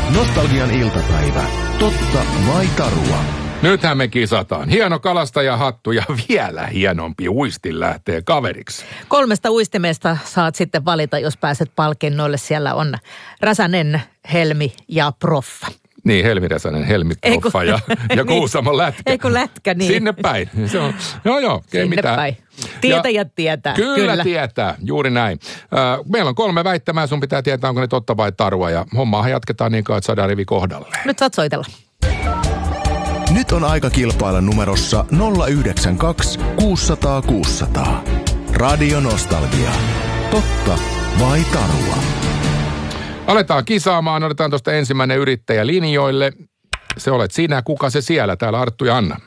Nostalgian iltapäivä. Totta vai tarua? Nythän me kisataan. Hieno kalastajahattu ja vielä hienompi uistin lähtee kaveriksi. 3 uistimesta saat sitten valita, jos pääset palkinnoille. Siellä on Räsänen, Helmi ja Proffa. Niin, Helmi Räsänen, Helmi Proffa ja Kuusamon lätkä. Eikö lätkä, niin. Sinne päin. Se on, joo. Sinne mitään. päin. Tietäjät tietää. Kyllä tietää, juuri näin. Meillä on 3 väittämää, sun pitää tietää, onko ne totta vai tarua. Ja hommaahan jatketaan niin kauan, että saadaan rivi kohdalleen. Nyt saat soitella. Nyt on aika kilpailla numerossa 092 600 600. Radio Nostalgia. Totta vai tarua? Aletaan kisaamaan, otetaan tuosta ensimmäinen yrittäjä linjoille. Se olet sinä, kuka se siellä? Täällä Arttu ja Anna.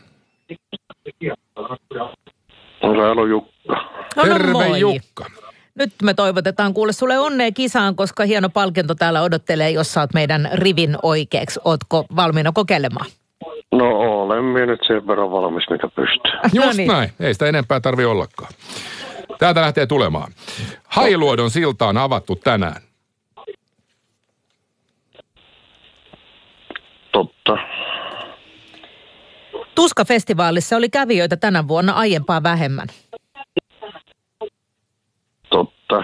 Täällä on Jukka. Terve moi. Jukka. Nyt me toivotetaan kuule sulle onnea kisaan, koska hieno palkinto täällä odottelee, jos saat meidän rivin oikeaksi. Ootko valmiina kokeilemaan? No olen minä nyt sen verran valmis, mitä pystyy. Just näin. Ei sitä enempää tarvi ollakaan. Täältä lähtee tulemaan. Hailuodon silta on avattu tänään. Totta. Tuska-festivaalissa oli kävijöitä tänä vuonna aiempaa vähemmän. Totta.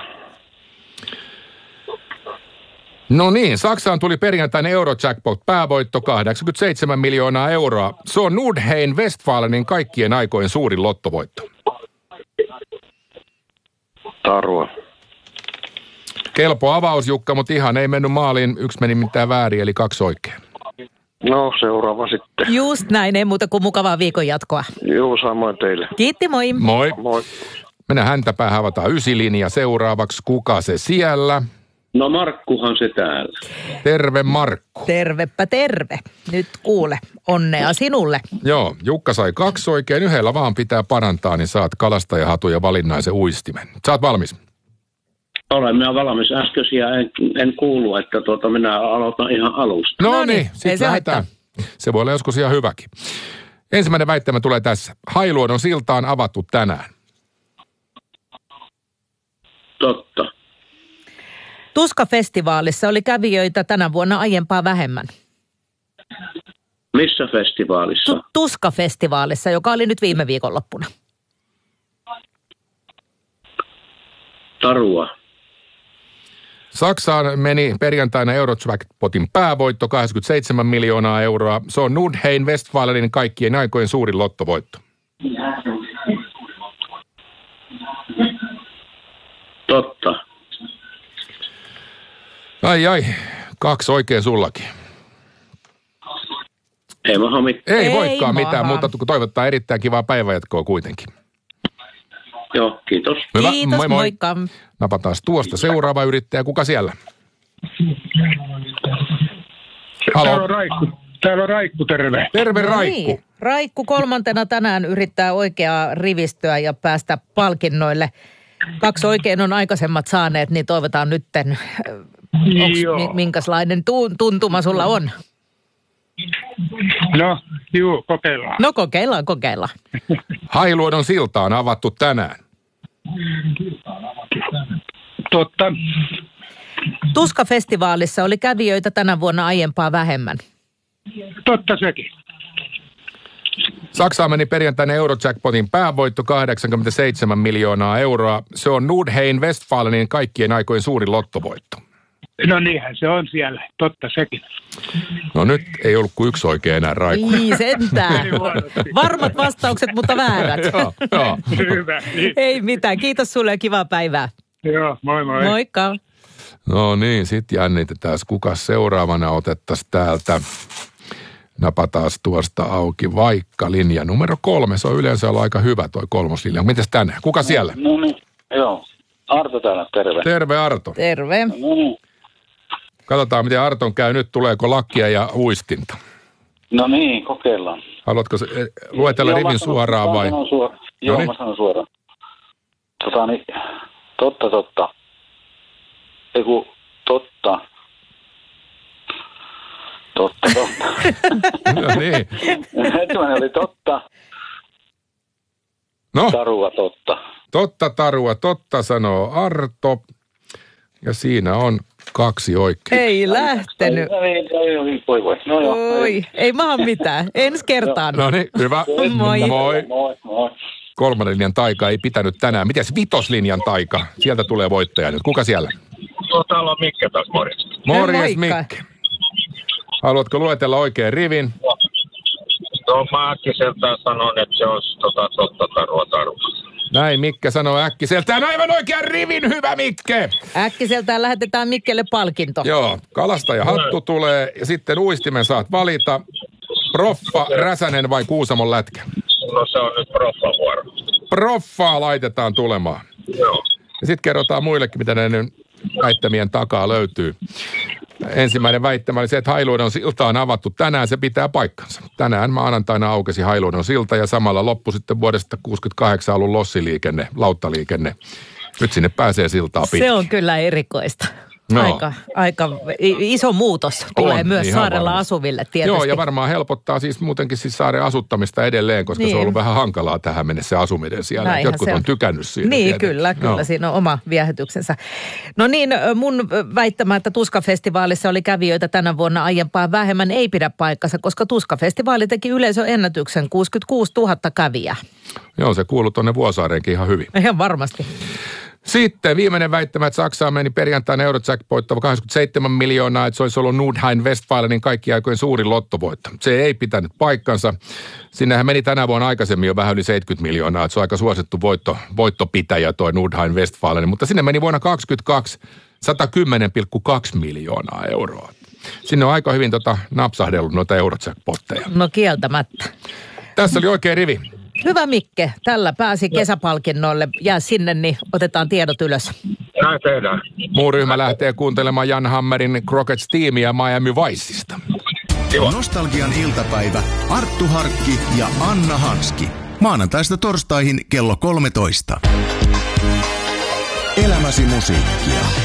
No niin, Saksaan tuli perjantainen Eurojackpot päävoitto 87 miljoonaa euroa. Se on Nordrhein-Westfalenin kaikkien aikojen suurin lottovoitto. Tarua. Kelpo avaus, Jukka, mutta ihan ei mennyt maaliin. Yksi meni mitään väärin, eli 2 oikein. No seuraava sitten. Just näin, ei muuta kuin mukavaa viikon jatkoa. Joo, samoin teille. Kiitti, moi. Moi. Moi. Mennään häntäpäähän, avataan 9 linja seuraavaksi. Kuka se siellä? No Markkuhan se täällä. Terve Markku. Tervepä terve. Nyt kuule, onnea sinulle. Joo, Jukka sai 2 oikein. Yhdellä vaan pitää parantaa, niin saat kalastajahatu ja valinnaisen uistimen. Saat valmis? Olen minä valmis. Äskeisiä en kuulu, että minä aloitan ihan alusta. No Noniin, niin, ei sitten se lähdetään. Se voi olla joskus ihan hyväkin. Ensimmäinen väittämä tulee tässä. Hailuodon silta on avattu tänään. Totta. Tuska-festivaalissa oli kävijöitä tänä vuonna aiempaa vähemmän. Missä festivaalissa? Tuska-festivaalissa, joka oli nyt viime viikonloppuna. Tarua. Saksaan meni perjantaina Eurojackpotin päävoitto 87 miljoonaa euroa. Se on Nordrhein-Westfalenin kaikkien aikojen suurin lottovoitto. Totta. Ai, 2 oikein sullakin. Ei maha mitään. Ei Ei voikaan maha. mitään, mutta kun toivottaa erittäin kivaa päivänjatkoa kuitenkin. Joo, kiitos. Hyvä, Kiitos, moi. moikka. Napataan tuosta seuraava yrittäjä. Kuka siellä? Halo. Täällä on Raikku, terve. Terve No Raikku. niin. Raikku 3. tänään yrittää oikeaa rivistöä ja päästä palkinnoille. 2 oikein on aikaisemmat saaneet, niin toivotaan nytten. Minkälainen tuntuma sulla on? No, juu, kokeillaan. No kokeillaan. Hailuodon silta on avattu tänään. Totta. Tuska-festivaalissa oli kävijöitä tänä vuonna aiempaa vähemmän. Totta sekin. Saksaan meni perjantaina Eurojackpotin päävoitto 87 miljoonaa euroa. Se on Nordrhein-Westfalenin kaikkien aikojen suurin lottovoitto. No niinhän se on siellä. Totta sekin. No nyt ei ollut kuin 1 oikein enää, Raikku. Niin sentään. Varmat vastaukset, mutta väärät. Joo. Hyvä. Ei mitään. Kiitos sulle ja kivaa päivää. Joo, moi moi. Moikka. No niin, sit jännitetään, kuka seuraavana otettaisiin täältä. Napataan tuosta auki vaikka linja numero 3. Se on yleensä ollut aika hyvä toi 3. linja. Mites tänään? Kuka siellä? No niin, joo. Arto täällä, terve. Terve Arto. Terve. No niin, Katsotaan, miten Arton käy nyt. Tuleeko lakkia ja uistinta? no niin, kokeillaan. Haluatko luetella Joo, rivin mä sanon- suoraan vai? Mä sanon Joo, Noniin. mä sanon suoraan. Totta. Eiku, totta. No niin. Ensimmäinen oli totta, No, tarua totta. totta Tarua, totta sanoo Arto. Ja siinä on 2 oikein. Ei lähtenyt. Voi. No joo. Oi, ei maha mitään. Ensi kertaan. No niin, hyvä. Moi. Moi. 3. linjan taika ei pitänyt tänään. Mites 5. linjan taika? Sieltä tulee voittaja nyt. Kuka siellä? No, täällä on Mikke taas, morjens. Morjes, Moikka. Mikke. Haluatko luetella oikein rivin? No, mä äkkiseltään sanon, että se olisi totta tarua. Näin Mikke sanoo äkkiseltään. Aivan oikean rivin, hyvä Mikke! Äkkiseltään lähetetään Mikkelle palkinto. Joo, kalastaja hattu tulee ja sitten uistimen saat valita. Proffa, Räsänen vai Kuusamon lätkä? No, se on nyt proffan vuoro. Proffaa laitetaan tulemaan. Joo. Ja sitten kerrotaan muillekin, mitä näiden väittämien takaa löytyy. Ensimmäinen väittämä oli se, että Hailuodon silta on avattu tänään, se pitää paikkansa. Tänään maanantaina aukesi Hailuodon silta ja samalla loppu sitten vuodesta 68 ollut lossiliikenne, lauttaliikenne. Nyt sinne pääsee siltaa pitkin. Se on kyllä erikoista. No. Aika iso muutos tulee On, myös ihan saarella varmasti. asuville tietysti. Joo, ja varmaan helpottaa siis muutenkin siis saaren asuttamista edelleen, koska Niin. se on ollut vähän hankalaa tähän mennessä se asuminen siellä. Näinhän Jotkut se on on. tykännyt siitä. Niin, tietenkin. kyllä, Joo. siinä on oma viehätyksensä. No niin, mun väittämä, että Tuska-festivaalissa oli kävijöitä tänä vuonna aiempaa vähemmän, ei pidä paikkansa, koska Tuska-festivaali teki yleisöennätyksen 66 000 kävijää. Joo, se kuuluu tuonne Vuosaareenkin ihan hyvin. Ihan varmasti. Sitten viimeinen väittämä, että Saksaan meni perjantaina Eurojackpoittava 27 miljoonaa, että se olisi ollut Nordrhein-Westfalenin kaikkien aikojen suurin lottovoitto. Se ei pitänyt paikkansa. Sinnehän meni tänä vuonna aikaisemmin jo vähän yli 70 miljoonaa, että se on aika suosittu voittopitäjä toi Nordrhein-Westfalen, mutta sinne meni vuonna 2022 110,2 miljoonaa euroa. Sinne on aika hyvin napsahdellut noita Eurojackpotteja. No kieltämättä. Tässä oli oikein rivi. Hyvä Mikke, tällä pääsi kesäpalkinnoille. Jää sinne, niin otetaan tiedot ylös. Näin tehdään. Muu ryhmä lähtee kuuntelemaan Jan Hammerin Crockett Steamia Miami Viceista. Nostalgian iltapäivä. Arttu Harkki ja Anna Hanski. Maanantaista torstaihin kello 13. Elämäsi musiikkia.